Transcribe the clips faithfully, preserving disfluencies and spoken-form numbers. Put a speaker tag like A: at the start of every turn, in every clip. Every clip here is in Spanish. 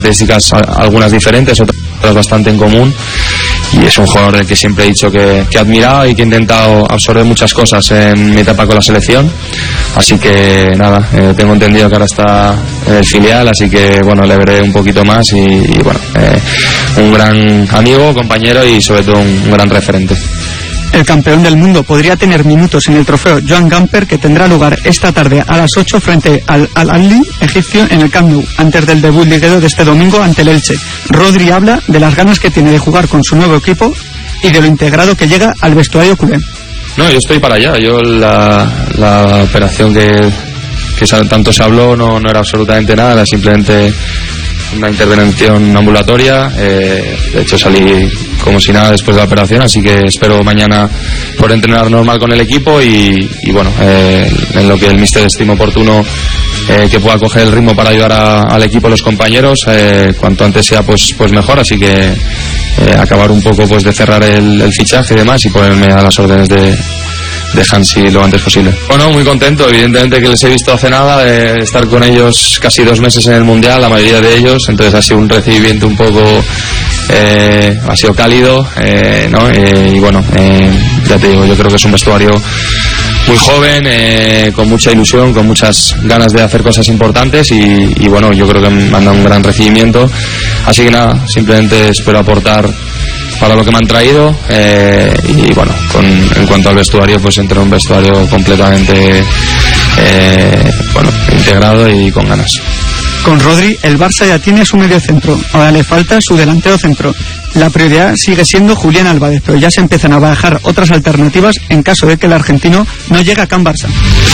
A: características algunas diferentes, otras bastante en común, y es un jugador del que siempre he dicho que, que he admirado y que he intentado absorber muchas cosas en mi etapa con la selección. Así que nada, eh, tengo entendido que ahora está en el filial, así que bueno, le veré un poquito más y, y bueno, eh, un gran amigo, compañero y sobre todo un, un gran referente.
B: El campeón del mundo podría tener minutos en el trofeo Joan Gamper, que tendrá lugar esta tarde a las ocho frente al Al-Ahly egipcio en el Camp Nou, antes del debut liguero de este domingo ante el Elche. Rodri habla de las ganas que tiene de jugar con su nuevo equipo y de lo integrado que llega al vestuario culé.
A: No, yo estoy para allá. Yo la, la operación que, que tanto se habló no, no era absolutamente nada, era simplemente una intervención ambulatoria. Eh, de hecho salí como si nada después de la operación, así que espero mañana poder entrenar normal con el equipo y, y bueno, eh, en lo que el míster estime oportuno, eh, que pueda coger el ritmo para ayudar a, al equipo, a los compañeros, eh, cuanto antes sea pues pues mejor, así que eh, acabar un poco pues de cerrar el, el fichaje y demás y ponerme a las órdenes de de Hansi lo antes posible. Bueno, muy contento, evidentemente que les he visto hace nada, de estar con ellos casi dos meses en el Mundial, la mayoría de ellos, entonces ha sido un recibimiento un poco, eh, ha sido cálido, eh, ¿no? Eh, y bueno, eh, ya te digo, yo creo que es un vestuario muy joven, eh, con mucha ilusión, con muchas ganas de hacer cosas importantes y, y bueno, yo creo que me han dado un gran recibimiento, así que nada, simplemente espero aportar para lo que me han traído, eh, y bueno, con, en cuanto al vestuario, pues entré en un vestuario completamente eh, bueno, integrado y con ganas.
B: Con Rodri, el Barça ya tiene su medio centro, ahora le falta su delantero centro. La prioridad sigue siendo Julián Álvarez, pero ya se empiezan a barajar otras alternativas en caso de que el argentino no llegue a Can Barça.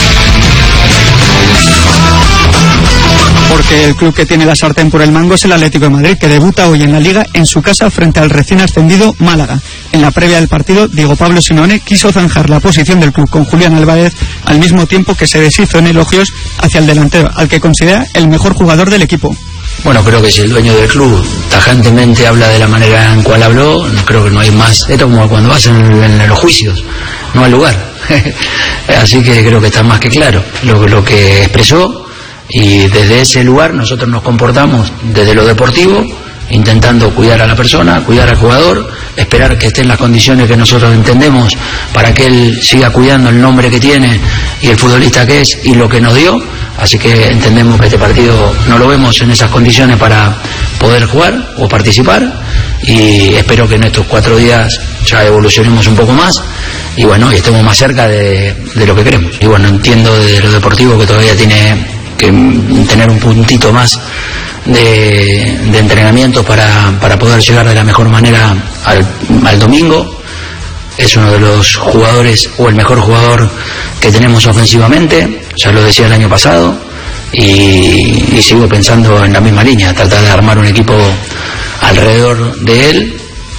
B: Porque el club que tiene la sartén por el mango es el Atlético de Madrid, que debuta hoy en la Liga en su casa frente al recién ascendido Málaga. En la previa del partido, Diego Pablo Simeone quiso zanjar la posición del club con Julián Álvarez, al mismo tiempo que se deshizo en elogios hacia el delantero, al que considera el mejor jugador del equipo.
C: Bueno, creo que si el dueño del club tajantemente habla de la manera en cual habló, creo que no hay más. Esto es como cuando vas en, en los juicios, no hay lugar. Así que creo que está más que claro lo, lo que expresó. Y desde ese lugar nosotros nos comportamos desde lo deportivo, intentando cuidar a la persona, cuidar al jugador, esperar que esté en las condiciones que nosotros entendemos para que él siga cuidando el nombre que tiene y el futbolista que es y lo que nos dio. Así que entendemos que este partido no lo vemos en esas condiciones para poder jugar o participar, y espero que en estos cuatro días ya evolucionemos un poco más y bueno, y estemos más cerca de, de lo que queremos. Y bueno, entiendo desde lo deportivo que todavía tiene que tener un puntito más de, de entrenamiento para, para poder llegar de la mejor manera al, al domingo. Es uno de los jugadores o el mejor jugador que tenemos ofensivamente, ya lo decía el año pasado, y, y sigo pensando en la misma línea, tratar de armar un equipo alrededor de él,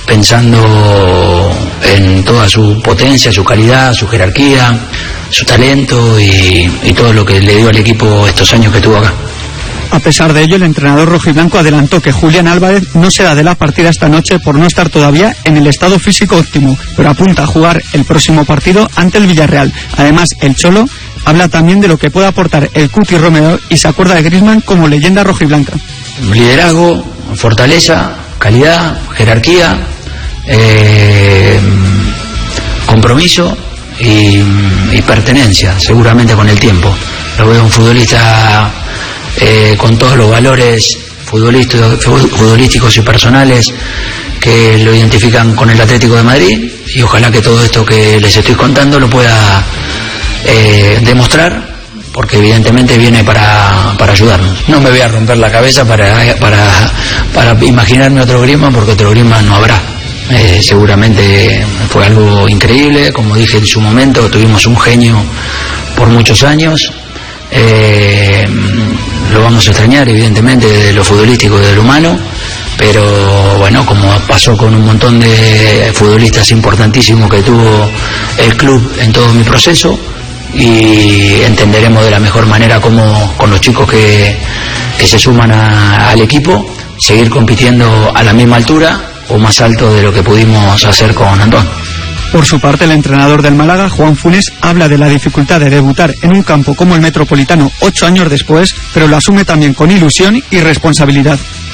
C: pensando en toda su potencia, su calidad, su jerarquía, su talento y, y todo lo que le dio al equipo estos años que tuvo acá.
B: A pesar de ello, el entrenador rojiblanco adelantó que Julián Álvarez no será de la partida esta noche por no estar todavía en el estado físico óptimo, pero apunta a jugar el próximo partido ante el Villarreal. Además, el Cholo habla también de lo que puede aportar el Cuti Romero y se acuerda de Griezmann como leyenda rojiblanca.
C: Liderazgo, fortaleza, calidad, jerarquía, eh, compromiso y, y pertenencia, seguramente con el tiempo. Lo veo un futbolista eh, con todos los valores futbolísticos, futbolísticos y personales que lo identifican con el Atlético de Madrid, y ojalá que todo esto que les estoy contando lo pueda eh, demostrar, porque evidentemente viene para, para ayudarnos. No me voy a romper la cabeza para, para, para imaginarme otro Griezmann, porque otro Griezmann no habrá. Eh, seguramente fue algo increíble, como dije en su momento, tuvimos un genio por muchos años, eh, lo vamos a extrañar evidentemente de lo futbolístico y de lo humano, pero bueno, como pasó con un montón de futbolistas importantísimos que tuvo el club en todo mi proceso, y entenderemos de la mejor manera cómo con los chicos que, que se suman a, al equipo, seguir compitiendo a la misma altura o más alto de lo que pudimos hacer con Antón.
B: Por su parte, el entrenador del Málaga, Juan Funes, habla de la dificultad de debutar en un campo como el Metropolitano ocho años después, pero lo asume también con ilusión y responsabilidad.